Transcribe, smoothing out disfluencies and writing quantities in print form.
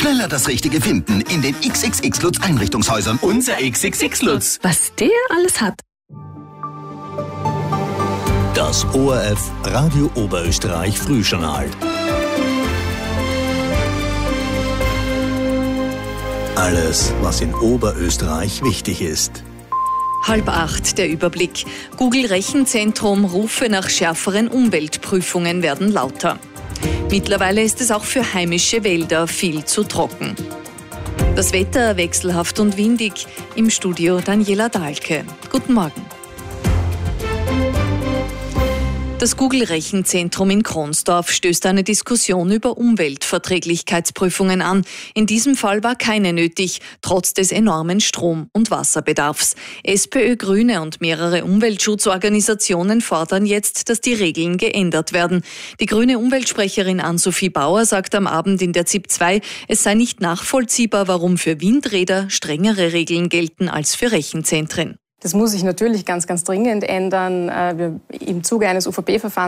Schneller das Richtige finden in den XXX Lutz Einrichtungshäusern. Unser XXX Lutz. Was der alles hat. Das ORF Radio Oberösterreich Frühjournal. Alles, was in Oberösterreich wichtig ist. 7:30 der Überblick. Google Rechenzentrum, Rufe nach schärferen Umweltprüfungen werden lauter. Mittlerweile ist es auch für heimische Wälder viel zu trocken. Das Wetter wechselhaft und windig. Im Studio Daniela Dahlke. Guten Morgen. Das Google-Rechenzentrum in Kronsdorf stößt eine Diskussion über Umweltverträglichkeitsprüfungen an. In diesem Fall war keine nötig, trotz des enormen Strom- und Wasserbedarfs. SPÖ, Grüne und mehrere Umweltschutzorganisationen fordern jetzt, dass die Regeln geändert werden. Die grüne Umweltsprecherin Ann-Sophie Bauer sagt am Abend in der ZIP 2, es sei nicht nachvollziehbar, warum für Windräder strengere Regeln gelten als für Rechenzentren. Das muss sich natürlich ganz, ganz dringend ändern. Im Zuge eines UVP-Verfahrens